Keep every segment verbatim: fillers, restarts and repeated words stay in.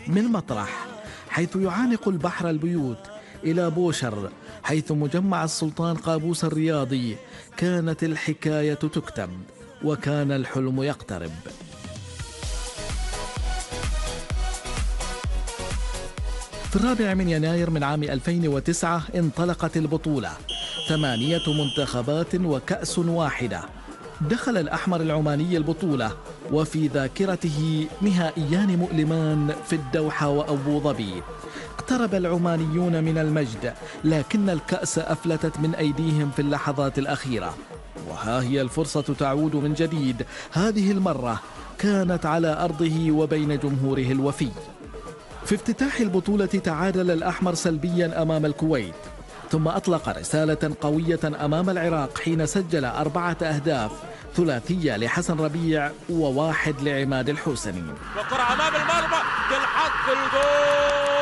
من مطرح حيث يعانق البحر البيوت إلى بوشر حيث مجمع السلطان قابوس الرياضي، كانت الحكاية تكتب وكان الحلم يقترب. في الرابع من يناير من عام ألفين وتسعة انطلقت البطولة، ثمانية منتخبات وكأس واحدة. دخل الأحمر العماني البطولة وفي ذاكرته نهائيان مؤلمان في الدوحة وأبو ظبي. اقترب العمانيون من المجد، لكن الكأس أفلتت من أيديهم في اللحظات الأخيرة. وها هي الفرصة تعود من جديد، هذه المرة كانت على أرضه وبين جمهوره الوفي. في افتتاح البطولة تعادل الأحمر سلبيا أمام الكويت، ثم أطلق رسالة قوية أمام العراق حين سجل أربعة أهداف، ثلاثية لحسن ربيع وواحد لعماد الحوسني. وكرة أمام المرمى تلحق في الجول.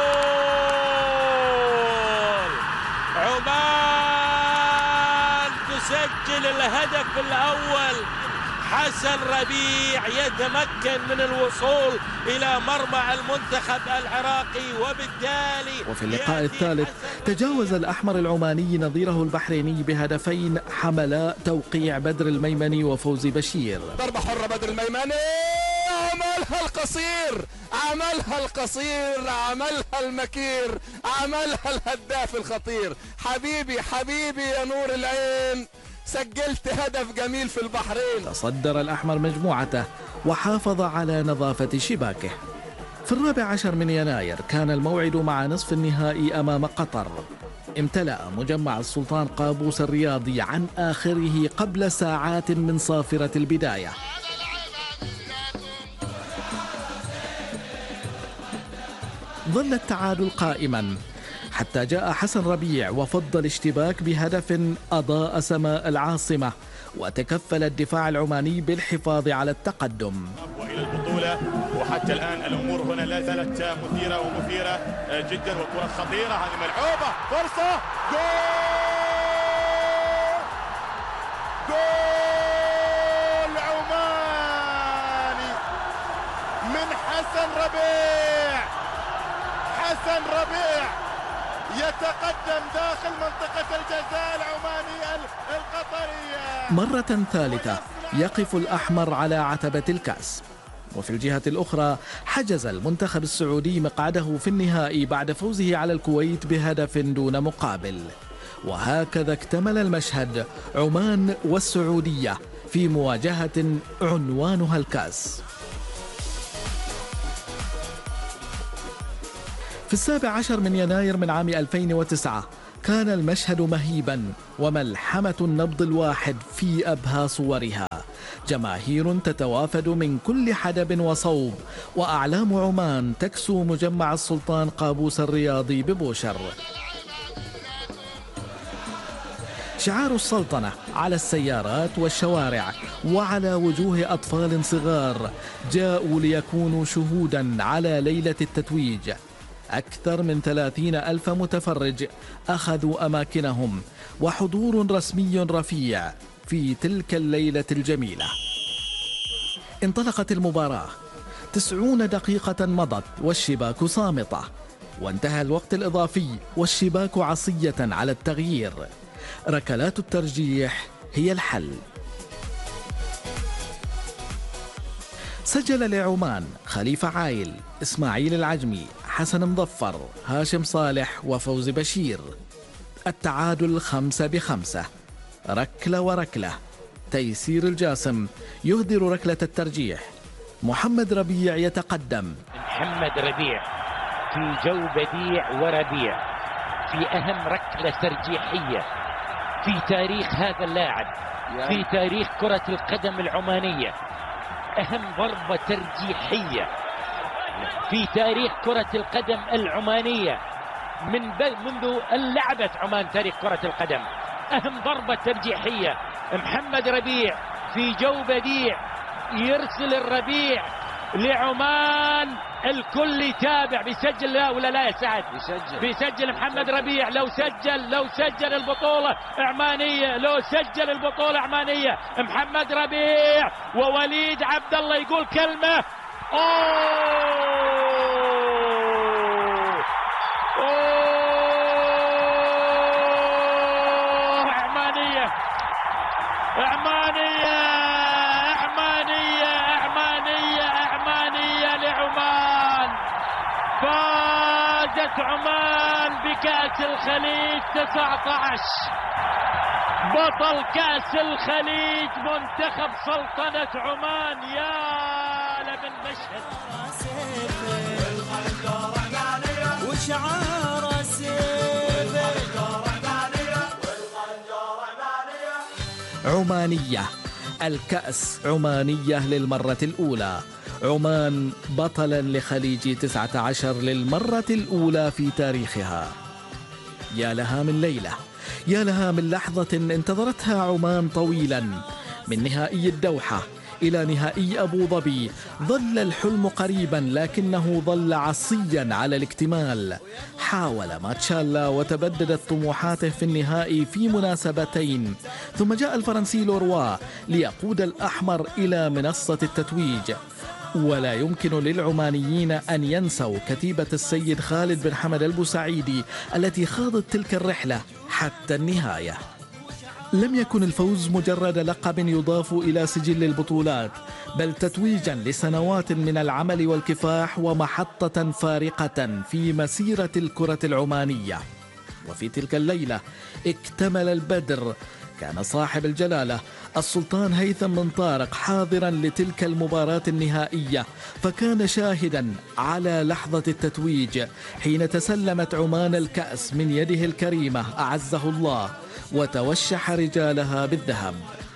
عمان تسجل الهدف الأول. حسن ربيع يتمكن من الوصول إلى مرمى المنتخب العراقي، وبالتالي وفي اللقاء الثالث تجاوز الأحمر العماني نظيره البحريني بهدفين حملا توقيع بدر الميمني وفوزي بشير. ضربة حرة بدر الميمني، عملها القصير عملها القصير عملها المكير عملها الهداف الخطير. حبيبي حبيبي يا نور العين، سجلت هدف جميل في البحرين. تصدر الأحمر مجموعته وحافظ على نظافة شباكه. في الرابع عشر من يناير كان الموعد مع نصف النهائي أمام قطر. امتلأ مجمع السلطان قابوس الرياضي عن آخره قبل ساعات من صافرة البداية. ظل التعادل قائما حتى جاء حسن ربيع وفض الاشتباك بهدف أضاء سماء العاصمة، وتكفل الدفاع العماني بالحفاظ على التقدم. وإلى البطولة، وحتى الآن الأمور هنا لا زالت مثيرة ومثيرة جدا، وكرة خطيرة هذه ملعوبة، فرصة، جول جول عماني من حسن ربيع. حسن ربيع يتقدم داخل منطقة الجزاء العمانية القطرية. مرة ثالثة يقف الأحمر على عتبة الكأس. وفي الجهة الأخرى حجز المنتخب السعودي مقعده في النهائي بعد فوزه على الكويت بهدف دون مقابل. وهكذا اكتمل المشهد، عمان والسعودية في مواجهة عنوانها الكأس. في السابع عشر من يناير من عام ألفين وتسعة كان المشهد مهيبا، وملحمة النبض الواحد في أبهى صورها. جماهير تتوافد من كل حدب وصوب، وأعلام عمان تكسو مجمع السلطان قابوس الرياضي ببوشر. شعار السلطنة على السيارات والشوارع وعلى وجوه أطفال صغار جاءوا ليكونوا شهودا على ليلة التتويج. أكثر من ثلاثين ألف متفرج أخذوا أماكنهم، وحضور رسمي رفيع في تلك الليلة الجميلة. انطلقت المباراة، تسعون دقيقة مضت والشباك صامتة، وانتهى الوقت الإضافي والشباك عصية على التغيير. ركلات الترجيح هي الحل. سجل لعمان خليفة عايل، إسماعيل العجمي، حسن مظفر، هاشم صالح وفوزي بشير. التعادل خمسة بخمسة، ركلة وركلة. تيسير الجاسم يهدر ركلة الترجيح. محمد ربيع يتقدم. محمد ربيع في جو بديع وربيع في أهم ركلة ترجيحية في تاريخ هذا اللاعب، في تاريخ كرة القدم العمانية. أهم ضربة ترجيحية في تاريخ كرة القدم العمانية من منذ أن لعبت عمان تاريخ كرة القدم. أهم ضربة ترجيحية، محمد ربيع في جو بديع يرسل الربيع لعمان. الكل يتابع، بيسجل لا ولا لا يا سعد؟ بيسجل بيسجل محمد ربيع. لو سجل لو سجل البطولة عمانية، لو سجل البطولة عمانية محمد ربيع. ووليد عبد الله يقول كلمة. أوه سلطنة عمان بكأس الخليج تسعة عشر. بطل كأس الخليج منتخب سلطنة عمان. يا لمن مشهد. وشعار عمانية، الكأس عمانية للمرة الأولى. عمان بطلا لخليج تسعة عشر للمرة الأولى في تاريخها. يا لها من ليلة، يا لها من لحظة انتظرتها عمان طويلا. من نهائي الدوحة إلى نهائي أبو ظبي ظل الحلم قريبا، لكنه ظل عصيا على الاكتمال. حاول ماتشالا وتبددت طموحاته في النهائي في مناسبتين، ثم جاء الفرنسي لوروا ليقود الأحمر إلى منصة التتويج. ولا يمكن للعمانيين أن ينسوا كتيبة السيد خالد بن حمد البوسعيدي التي خاضت تلك الرحلة حتى النهاية. لم يكن الفوز مجرد لقب يضاف إلى سجل البطولات، بل تتويجا لسنوات من العمل والكفاح ومحطة فارقة في مسيرة الكرة العمانية. وفي تلك الليلة اكتمل البدر. كان صاحب الجلالة السلطان هيثم بن طارق حاضرا لتلك المباراة النهائية، فكان شاهدا على لحظة التتويج حين تسلمت عمان الكأس من يده الكريمة أعزه الله، وتوشح رجالها بالذهب.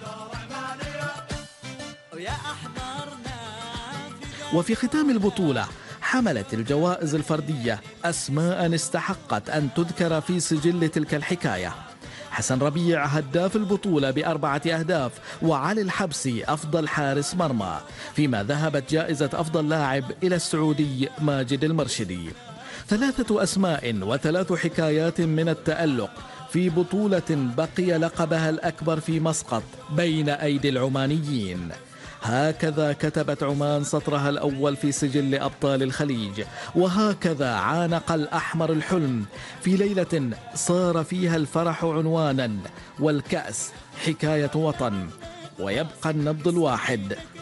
وفي ختام البطولة حملت الجوائز الفردية أسماء استحقت أن تذكر في سجل تلك الحكاية. حسن ربيع هداف البطولة بأربعة أهداف، وعلي الحبسي أفضل حارس مرمى، فيما ذهبت جائزة أفضل لاعب إلى السعودي ماجد المرشدي. ثلاثة أسماء وثلاث حكايات من التألق في بطولة بقي لقبها الأكبر في مسقط بين أيدي العمانيين. هكذا كتبت عمان سطرها الأول في سجل أبطال الخليج، وهكذا عانق الأحمر الحلم في ليلة صار فيها الفرح عنوانا والكأس حكاية وطن، ويبقى النبض الواحد